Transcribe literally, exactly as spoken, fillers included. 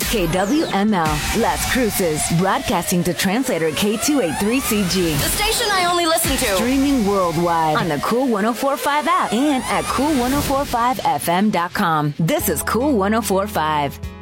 K W M L, Las Cruces, broadcasting to translator K two eighty-three C G. The station I only listen to. Streaming worldwide on the Cool one oh four point five app and at cool ten forty-five f m dot com. This is Cool one oh four point five.